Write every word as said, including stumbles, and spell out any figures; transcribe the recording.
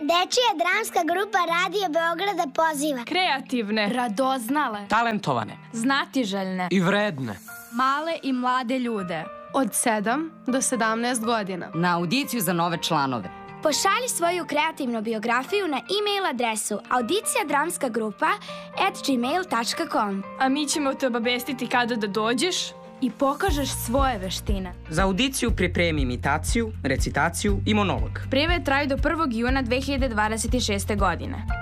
Dečija dramska grupa Radio Beograda poziva kreativne, radoznale, talentovane, znatiželjne i vredne, male i mlade ljude od sedam do sedamnaest godina na audiciju za nove članove. Pošalji svoju kreativnu biografiju na e-mail adresu audicija dramska grupa at gmail tačka com. A mi ćemo te obavestiti kada da dođeš i pokažeš svoje veštine. Za audiciju pripremi imitaciju, recitaciju i monolog. Prijave traju do prvog juna dve hiljade dvadeset šeste godine.